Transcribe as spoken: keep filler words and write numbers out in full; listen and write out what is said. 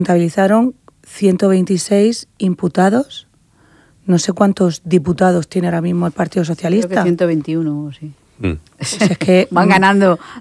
Contabilizaron ciento veintiséis imputados. No sé cuántos diputados tiene ahora mismo el Partido Socialista. Creo que ciento veintiuno o sí. Mm. Pues es que Van ganando